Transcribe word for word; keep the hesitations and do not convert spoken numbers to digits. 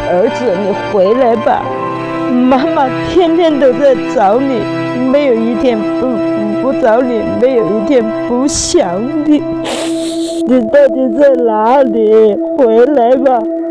儿子，你回来吧，妈妈天天都在找你，没有一天不不找你，没有一天不想你。你到底在哪里？回来吧。